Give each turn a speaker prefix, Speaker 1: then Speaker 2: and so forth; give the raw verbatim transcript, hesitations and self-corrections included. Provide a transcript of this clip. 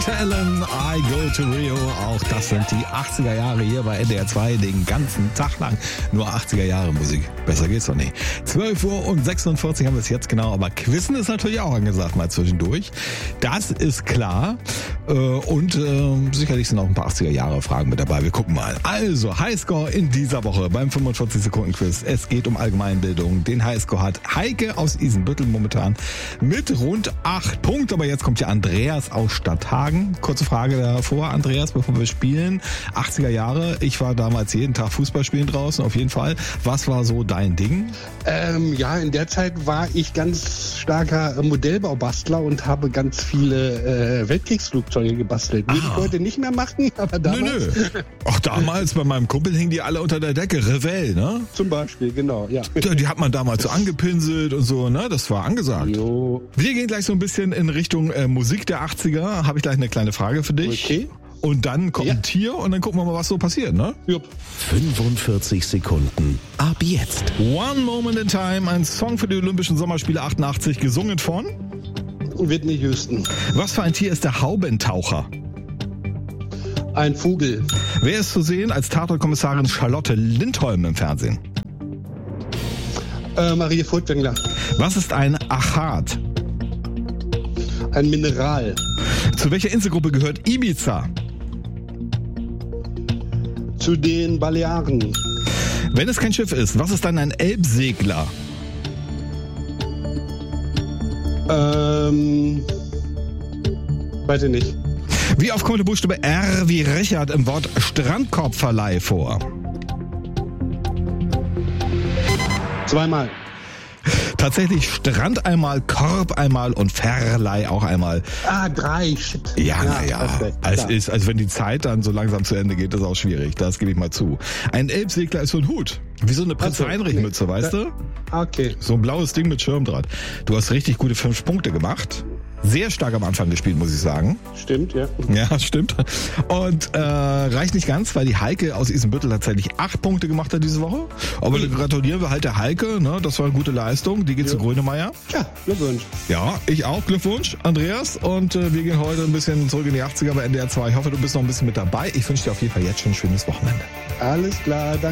Speaker 1: Peter Allen, I Go to Rio. Auch das sind die achtziger Jahre hier bei N D R zwei den ganzen Tag lang. Nur achtziger Jahre Musik. Besser geht's doch nicht. zwölf Uhr und sechsundvierzig haben wir es jetzt genau. Aber Quizzen ist natürlich auch angesagt mal zwischendurch. Das ist klar. Und äh, sicherlich sind auch ein paar achtziger Jahre Fragen mit dabei. Wir gucken mal. Also Highscore in dieser Woche beim fünfundvierzig Sekunden Quiz. Es geht um Allgemeinbildung. Den Highscore hat Heike aus Isenbüttel momentan mit rund acht Punkten. Aber jetzt kommt ja Andreas aus Stadthagen. Kurze Frage davor, Andreas, bevor wir spielen. achtziger Jahre, ich war damals jeden Tag Fußball spielen draußen, auf jeden Fall. Was war so dein Ding?
Speaker 2: Ähm, ja, in der Zeit war ich ganz starker Modellbaubastler und habe ganz viele äh, Weltkriegsflugzeuge gebastelt. Würde ich heute nicht mehr machen, aber damals...
Speaker 1: Nö, nö. Auch damals bei meinem Kumpel hingen die alle unter der Decke. Revell, ne?
Speaker 2: Zum Beispiel, genau, ja.
Speaker 1: Die, die hat man damals so angepinselt und so, ne? Das war angesagt.
Speaker 2: Jo.
Speaker 1: Wir gehen gleich so ein bisschen in Richtung äh, Musik der achtziger. Habe ich gleich eine kleine Frage für dich.
Speaker 2: Okay.
Speaker 1: Und dann kommt
Speaker 2: Ja.
Speaker 1: ein Tier und dann gucken wir mal, was so passiert, ne?
Speaker 2: Jupp.
Speaker 3: fünfundvierzig Sekunden. Ab jetzt.
Speaker 1: One Moment in Time, ein Song für die Olympischen Sommerspiele achtundachtzig, gesungen von...
Speaker 2: Whitney Houston.
Speaker 1: Was für ein Tier ist der Haubentaucher?
Speaker 2: Ein Vogel.
Speaker 1: Wer ist zu sehen als Tatortkommissarin Charlotte Lindholm im Fernsehen?
Speaker 2: Äh, Marie Furtwängler.
Speaker 1: Was ist ein Achat?
Speaker 2: Ein Mineral.
Speaker 1: Zu welcher Inselgruppe gehört Ibiza?
Speaker 2: Zu den Balearen.
Speaker 1: Wenn es kein Schiff ist, was ist dann ein Elbsegler?
Speaker 2: Ähm... Weiß ich nicht.
Speaker 1: Wie oft kommt der Buchstabe R wie Richard im Wort Strandkorbverleih vor?
Speaker 2: Zweimal.
Speaker 1: Tatsächlich Strand einmal, Korb einmal und Verleih auch einmal.
Speaker 2: Ah, drei. Shit.
Speaker 1: Ja, naja.
Speaker 2: perfekt,
Speaker 1: Es
Speaker 2: klar.
Speaker 1: ist, also wenn die Zeit dann so langsam zu Ende geht, ist auch schwierig. Das gebe ich mal zu. Ein Elbsegler ist so ein Hut. Wie so eine Prinz
Speaker 2: Ach so,
Speaker 1: Heinrich Mütze,
Speaker 2: nee.
Speaker 1: weißt du?
Speaker 2: Okay.
Speaker 1: So ein blaues Ding mit Schirmdraht. Du hast richtig gute fünf Punkte gemacht. Sehr stark am Anfang gespielt, muss ich sagen.
Speaker 2: Stimmt, ja.
Speaker 1: Ja, stimmt. Und äh, reicht nicht ganz, weil die Heike aus Isenbüttel tatsächlich acht Punkte gemacht hat diese Woche. Aber mhm. gratulieren wir halt der Heike, ne? Das war eine gute Leistung. Die geht
Speaker 2: Ja.
Speaker 1: zu Grönemeyer.
Speaker 2: Tja, Glückwunsch.
Speaker 1: Ja, ich auch. Glückwunsch, Andreas. Und äh, wir gehen heute ein bisschen zurück in die achtziger bei N D R zwei. Ich hoffe, du bist noch ein bisschen mit dabei. Ich wünsche dir auf jeden Fall jetzt schon ein schönes Wochenende.
Speaker 2: Alles klar, danke.